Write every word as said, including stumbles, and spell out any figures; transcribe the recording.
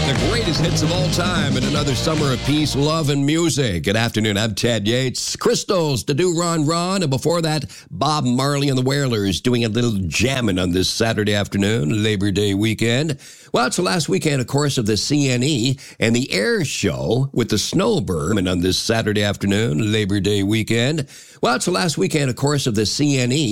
The greatest hits of all time in another summer of peace, love, and music. Good afternoon. I'm Ted Yates. Crystals to do Ron Ron. And before that, Bob Marley and the Wailers doing a little jamming on this Saturday afternoon, Labor Day weekend. Well, it's the last weekend, of course, of the C N E and the Air Show with the Snowbird. And on this Saturday afternoon, Labor Day weekend. Well, it's the last weekend, of course, of the C N E